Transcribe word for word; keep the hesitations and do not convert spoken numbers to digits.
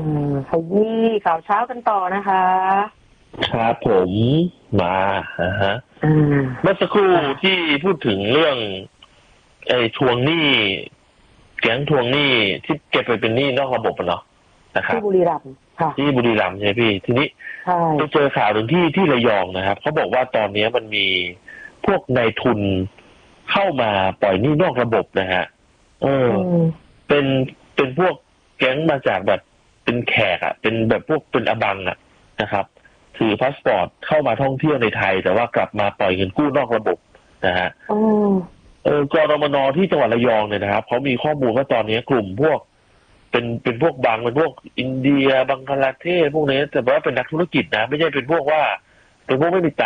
มขยี้ข่าวเช้ากันต่อนะคะครับผมมานะฮะเมื่อสักครู่ที่พูดถึงเรื่องไอ้ทวงหนี้แก๊งทวงหนี้ที่เก็บไปเป็นหนี้นอกระบบเนาะนะครับที่บุรีรัมย์ค่ะที่บุรีรัมย์ใช่พี่ทีนี้ไปเจอข่าวหนึ่งที่ที่ระยองนะครับเขาบอกว่าตอนนี้มันมีพวกนายทุนเข้ามาปล่อยหนี้นอกระบบนะฮะเออเป็นเป็นพวกแก๊งมาจากแบบเป็นแขกอ่ะเป็นแบบพวกเป็นอบังอ่ะนะครับถือพาสปอร์ตเข้ามาท่องเที่ยวในไทยแต่ว่ากลับมาปล่อยเงินกู้นอกระบบนะฮะเออกรมนที่จังหวัดระยองเนี่ยนะครับเขามีข้อมูลว่าตอนนี้กลุ่มพวกเป็นเป็นพวกบางเป็นพวกอินเดียบังคลาเทศพวกนี้แต่ว่าเป็นนักธุรกิจนะไม่ใช่เป็นพวกว่าเป็นพวกไม่มี